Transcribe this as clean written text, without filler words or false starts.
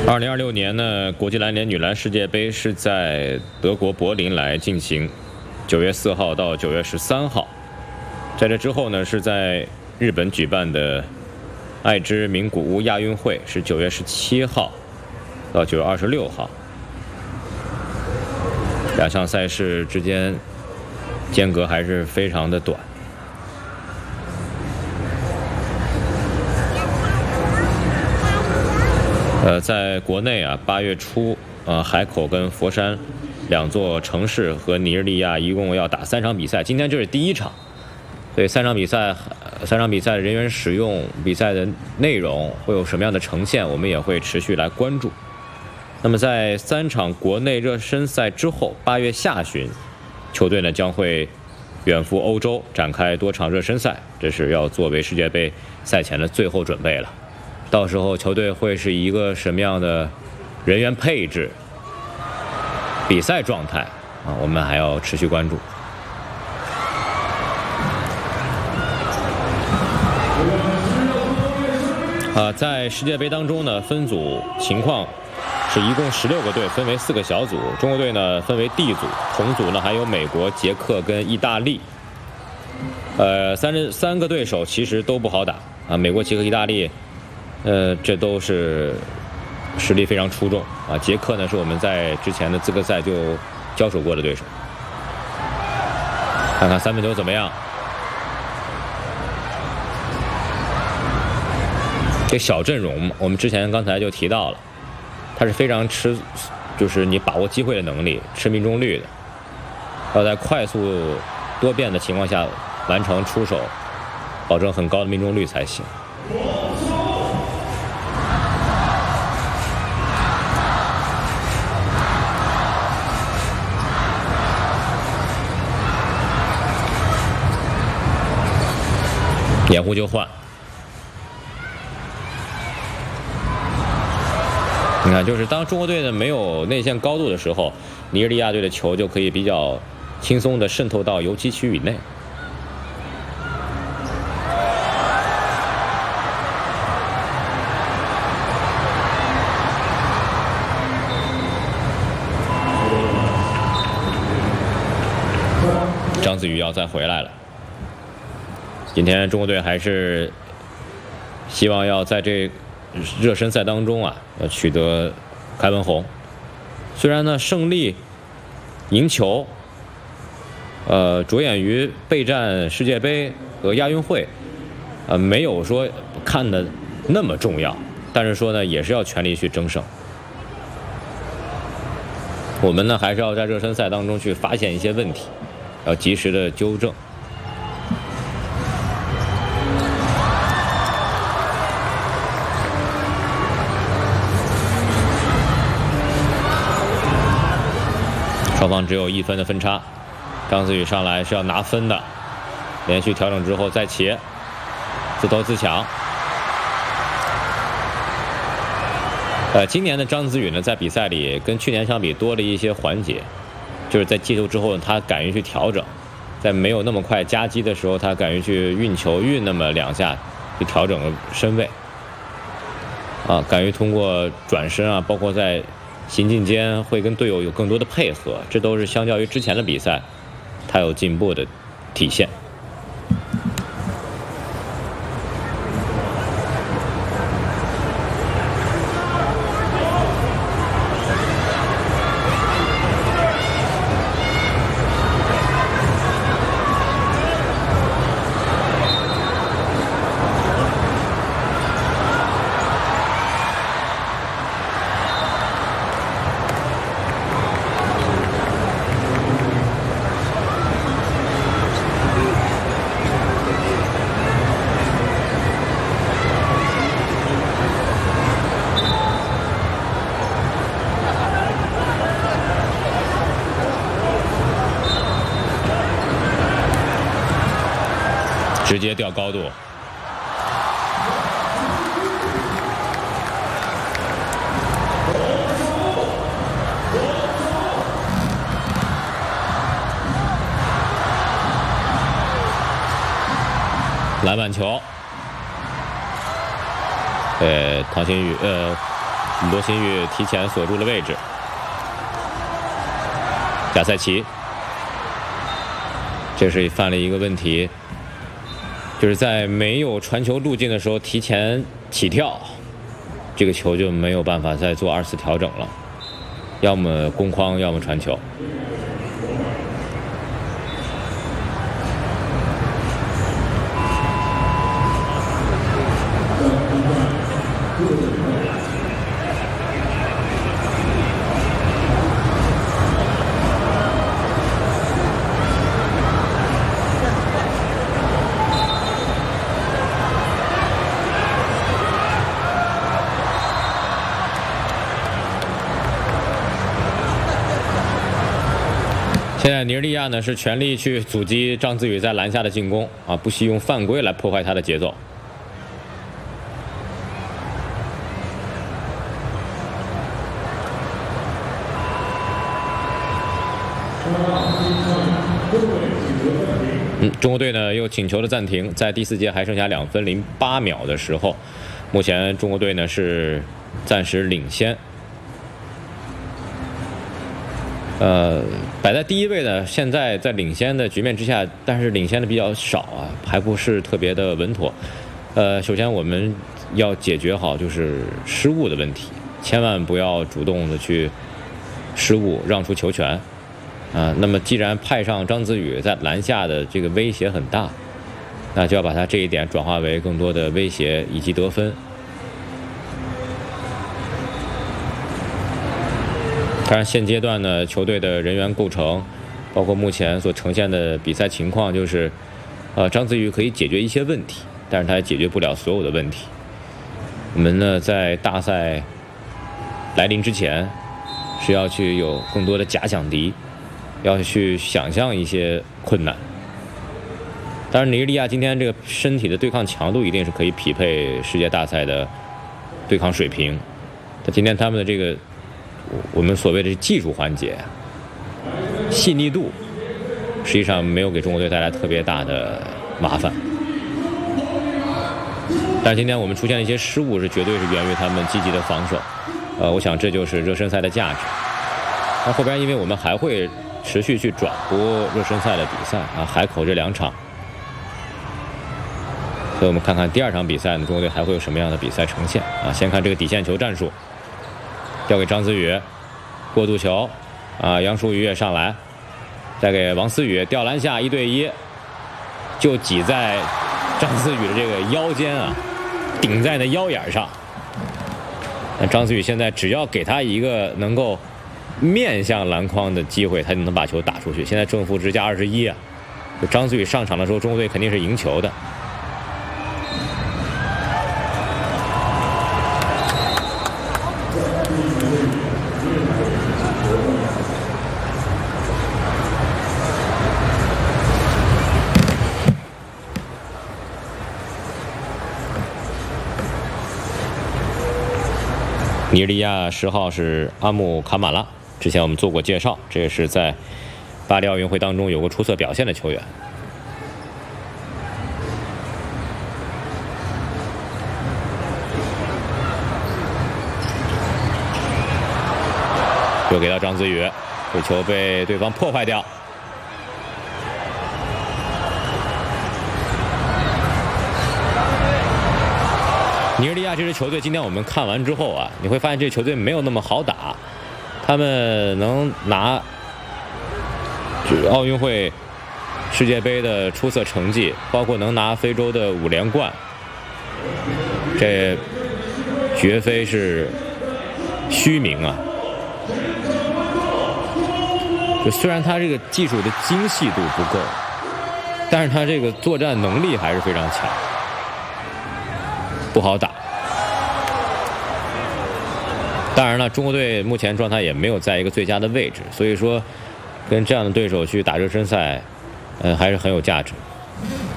2026年呢，国际篮联女篮世界杯是在德国柏林来进行，9月4号到9月13号。在这之后呢，是在日本举办的爱知名古屋亚运会，是9月17号到9月26号。两项赛事之间间隔还是非常的短。在国内啊，8月初，海口跟佛山两座城市和尼日利亚一共要打3场比赛，今天这是第1场，所以3场比赛的人员使用、比赛的内容会有什么样的呈现，我们也会持续来关注。那么在3场国内热身赛之后，8月下旬，球队呢将会远赴欧洲展开多场热身赛，这是要作为世界杯赛前的最后准备了。到时候球队会是一个什么样的人员配置、比赛状态啊，我们还要持续关注。在世界杯当中呢，分组情况是一共16个队，分为4个小组。中国队呢分为 D 组，同组呢还有美国、捷克跟意大利。三个对手其实都不好打啊，美国、捷克、意大利。这都是实力非常出众啊！捷克呢是我们在之前的资格赛就交手过的对手。看看三分球怎么样？这小阵容我们之前刚才就提到了，他是非常就是你把握机会的能力、吃命中率的，要在快速多变的情况下完成出手，保证很高的命中率才行。掩护就换，你看，就是当中国队呢没有内线高度的时候，尼日利亚队的球就可以比较轻松的渗透到油漆区域内。张子宇要再回来了。今天中国队还是希望要在这热身赛当中啊，要取得开门红。虽然呢胜利赢球，着眼于备战世界杯和亚运会，没有说看的那么重要，但是说呢也是要全力去争胜。我们呢还是要在热身赛当中去发现一些问题，要及时的纠正。双方只有1分的分差，张子宇上来是要拿分的，连续调整之后再起，自投自抢。今年的张子宇呢，在比赛里跟去年相比多了一些环节，就是在接球之后他敢于去调整，在没有那么快夹击的时候，他敢于去运球，运那么2下去调整身位，敢于通过转身啊，包括在行进间会跟队友有更多的配合，这都是相较于之前的比赛他有进步的体现。直接调高度，篮板球，唐新宇罗新玉提前锁住了位置。贾赛奇，这是犯了一个问题，就是在没有传球路径的时候提前起跳，这个球就没有办法再做2次调整了，要么攻框，要么传球。现在尼日利亚呢是全力去阻击张子宇在篮下的进攻啊，不惜用犯规来破坏他的节奏。中国队呢又请求了暂停，在第4节还剩下2分08秒的时候，目前中国队呢是暂时领先。摆在第1位呢，现在在领先的局面之下，但是领先的比较少啊，还不是特别的稳妥。首先我们要解决好就是失误的问题，千万不要主动的去失误让出球权啊。那么既然派上张子宇在篮下的这个威胁很大，那就要把他这一点转化为更多的威胁以及得分。当然，现阶段呢，球队的人员构成，包括目前所呈现的比赛情况，就是，张子宇可以解决一些问题，但是他也解决不了所有的问题。我们呢，在大赛来临之前，是要去有更多的假想敌，要去想象一些困难。当然，尼日利亚今天这个身体的对抗强度一定是可以匹配世界大赛的对抗水平，但今天他们的这个。我们所谓的技术环节，细腻度实际上没有给中国队带来特别大的麻烦，但是今天我们出现了一些失误，是绝对是源于他们积极的防守。我想这就是热身赛的价值。那后边因为我们还会持续去转播热身赛的比赛啊，海口这2场，所以我们看看第2场比赛呢，中国队还会有什么样的比赛呈现啊？先看这个底线球战术。交给张子宇，过渡球，杨舒瑜也上来，再给王思雨吊篮下1对1，就挤在张子宇的这个腰间啊，顶在那腰眼上。那张子宇现在只要给他一个能够面向篮筐的机会，他就能把球打出去。现在正负值加21啊，就张子宇上场的时候，中国队肯定是赢球的。尼日利亚10号是阿姆卡马拉，之前我们做过介绍，这也是在巴黎奥运会当中有过出色表现的球员。又给到张子宇，这球被对方破坏掉。尼日利亚这支球队，今天我们看完之后啊，你会发现这支球队没有那么好打。他们能拿奥运会、世界杯的出色成绩，包括能拿非洲的5连冠，这绝非是虚名啊！就虽然他这个技术的精细度不够，但是他这个作战能力还是非常强。不好打。当然了，中国队目前状态也没有在一个最佳的位置，所以说跟这样的对手去打热身赛，还是很有价值。